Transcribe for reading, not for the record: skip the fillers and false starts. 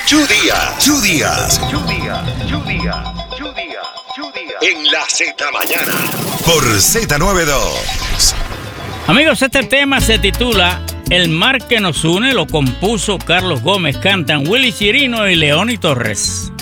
Díaz. En la Z Mañana. Por Z92. Amigos, este tema se titula El mar que nos une, lo compuso Carlos Gómez, cantan Willy Chirino y Leoni Torres.